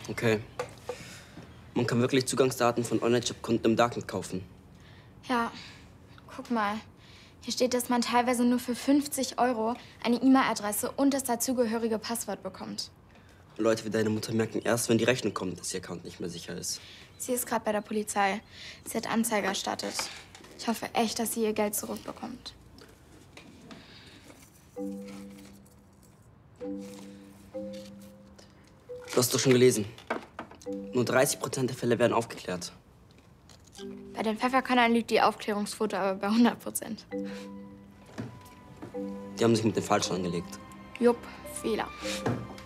Okay. Man kann wirklich Zugangsdaten von Online-Shop-Kunden im Darknet kaufen. Ja, guck mal. Hier steht, dass man teilweise nur für 50 € eine E-Mail-Adresse und das dazugehörige Passwort bekommt. Leute wie deine Mutter merken erst, wenn die Rechnung kommt, dass ihr Account nicht mehr sicher ist. Sie ist gerade bei der Polizei. Sie hat Anzeige erstattet. Ich hoffe echt, dass sie ihr Geld zurückbekommt. Du hast doch schon gelesen. Nur 30% der Fälle werden aufgeklärt. Bei den Pfefferkörnern liegt die Aufklärungsquote aber bei 100%. Die haben sich mit dem Falschen angelegt. Jupp, Fehler.